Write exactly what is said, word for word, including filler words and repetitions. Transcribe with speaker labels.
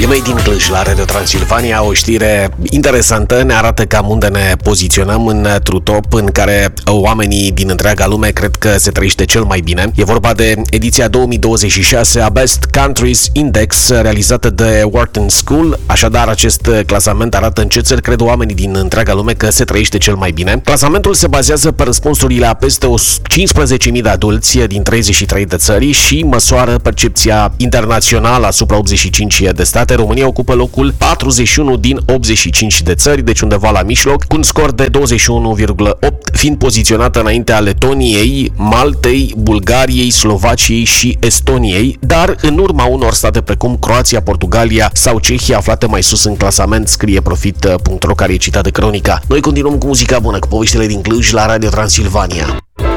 Speaker 1: E Made in Cluj la Radio Transilvania, o știre interesantă, ne arată cam unde ne poziționăm în top în care oamenii din întreaga lume cred că se trăiește cel mai bine. E vorba de ediția două mii douăzeci și șase a Best Countries Index realizată de Wharton School. Așadar, acest clasament arată în ce țări cred oamenii din întreaga lume că se trăiește cel mai bine. Clasamentul se bazează pe răspunsurile a peste cincisprezece mii de adulți din treizeci și trei de țări și măsoară percepția internațională asupra optzeci și cinci de state. România ocupă locul patruzeci și unu din optzeci și cinci de țări, deci undeva la mijloc, cu un scor de douăzeci și unu virgulă opt, fiind poziționată înaintea Letoniei, Maltei, Bulgariei, Slovaciei și Estoniei, dar în urma unor state precum Croația, Portugalia sau Cehia, aflate mai sus în clasament, scrie Profit punct ro, care e citat de Cronica. Noi continuăm cu muzica bună, cu poveștile din Cluj la Radio Transilvania.